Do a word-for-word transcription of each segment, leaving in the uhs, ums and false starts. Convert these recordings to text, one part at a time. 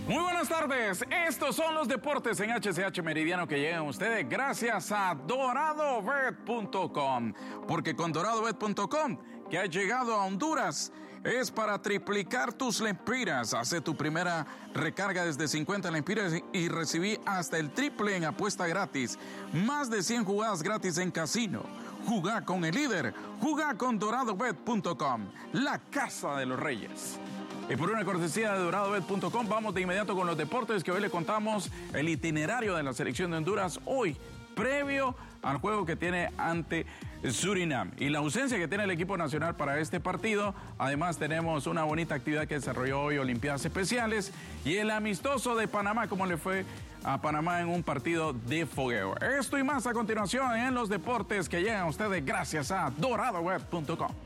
Muy buenas tardes, estos son los deportes en H C H Meridiano que llegan a ustedes gracias a dorado bet punto com, porque con dorado bet punto com, que ha llegado a Honduras, es para triplicar tus lempiras. Hace tu primera recarga desde cincuenta lempiras y recibí hasta el triple en apuesta gratis, más de cien jugadas gratis en casino. Jugá con el líder, jugá con dorado bet punto com, la casa de los reyes. Y por una cortesía de dorado bet punto com, vamos de inmediato con los deportes, que hoy le contamos el itinerario de la selección de Honduras, hoy, previo al juego que tiene ante Surinam y la ausencia que tiene el equipo nacional para este partido. Además tenemos una bonita actividad que desarrolló hoy, Olimpiadas Especiales, y el amistoso de Panamá, como le fue a Panamá en un partido de fogueo. Esto y más a continuación en los deportes que llegan a ustedes gracias a dorado bet punto com.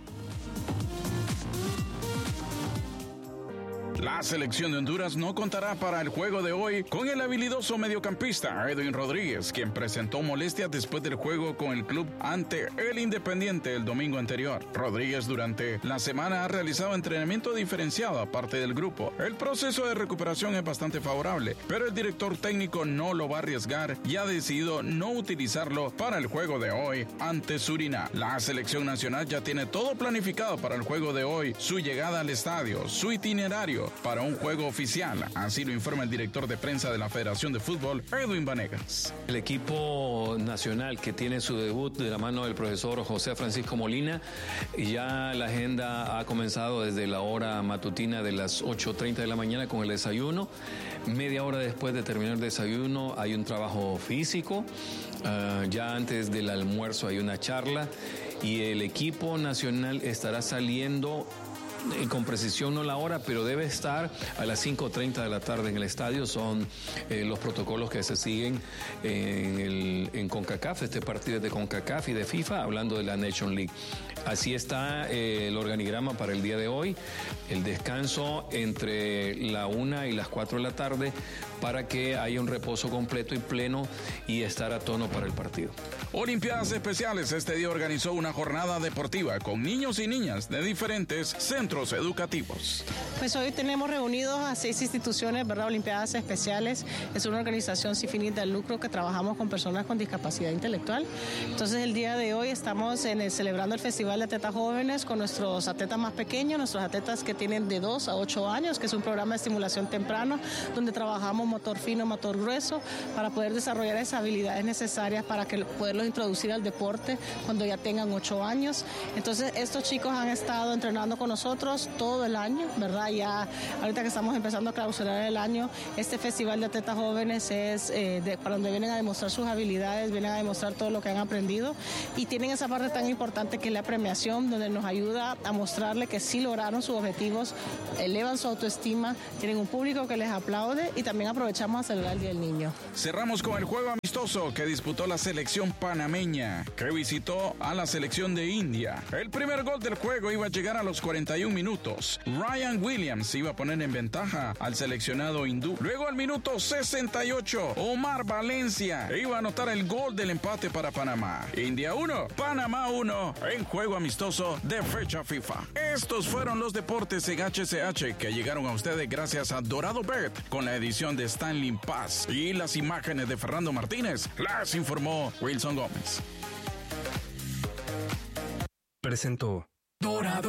La selección de Honduras no contará para el juego de hoy con el habilidoso mediocampista Edwin Rodríguez, quien presentó molestias después del juego con el club ante el Independiente el domingo anterior. Rodríguez durante la semana ha realizado entrenamiento diferenciado aparte del grupo. El proceso de recuperación es bastante favorable, pero el director técnico no lo va a arriesgar y ha decidido no utilizarlo para el juego de hoy ante Surinam. La selección nacional ya tiene todo planificado para el juego de hoy, su llegada al estadio, su itinerario para un juego oficial, así lo informa el director de prensa de la Federación de Fútbol, Edwin Vanegas. El equipo nacional que tiene su debut de la mano del profesor José Francisco Molina, ya la agenda ha comenzado desde la hora matutina de las ocho treinta de la mañana con el desayuno. Media hora después de terminar el desayuno hay un trabajo físico, uh, ya antes del almuerzo hay una charla y el equipo nacional estará saliendo con precisión, no la hora, pero debe estar a las cinco treinta de la tarde en el estadio. Son eh, los protocolos que se siguen en, el, en CONCACAF, este partido es de CONCACAF y de FIFA, hablando de la Nation League. Así está eh, el organigrama para el día de hoy, el descanso entre la una y las cuatro de la tarde para que haya un reposo completo y pleno y estar a tono para el partido. Olimpiadas Especiales este día organizó una jornada deportiva con niños y niñas de diferentes centros educativos. Pues hoy tenemos reunidos a seis instituciones, ¿verdad? Olimpiadas Especiales es una organización sin fines de lucro que trabajamos con personas con discapacidad intelectual. Entonces el día de hoy estamos en el, celebrando el Festival de Atletas Jóvenes con nuestros atletas más pequeños, nuestros atletas que tienen de dos a ocho años, que es un programa de estimulación temprana donde trabajamos motor fino, motor grueso, para poder desarrollar esas habilidades necesarias para que poderlos introducir al deporte cuando ya tengan ocho años. Entonces estos chicos han estado entrenando con nosotros todo el año, ¿verdad? Ya ahorita que estamos empezando a clausurar el año, este Festival de Atletas Jóvenes es eh, de, para donde vienen a demostrar sus habilidades, vienen a demostrar todo lo que han aprendido y tienen esa parte tan importante que es la premiación, donde nos ayuda a mostrarle que sí lograron sus objetivos, elevan su autoestima, tienen un público que les aplaude y también aprovechamos a celebrar el Día del Niño. Cerramos con el juego amistoso que disputó la selección panameña, que visitó a la selección de India. El primer gol del juego iba a llegar a los cuarenta y un minutos. Ryan Williams iba a poner en ventaja al seleccionado hindú. Luego al minuto sesenta y ocho, Omar Valencia iba a anotar el gol del empate para Panamá. India uno, Panamá uno, en juego amistoso de fecha FIFA. Estos fueron los deportes en H C H que llegaron a ustedes gracias a Dorado Bet, con la edición de Stanley Paz y las imágenes de Fernando Martínez. Las informó Wilson Gómez. Presentó Dorado